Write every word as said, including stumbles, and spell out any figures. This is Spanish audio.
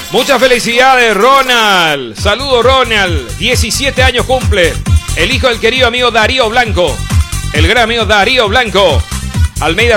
Muchas felicidades, Ronald. Saludos, Ronald. diecisiete años cumple. El hijo del querido amigo Darío Blanco. El gran amigo Darío Blanco. Almeida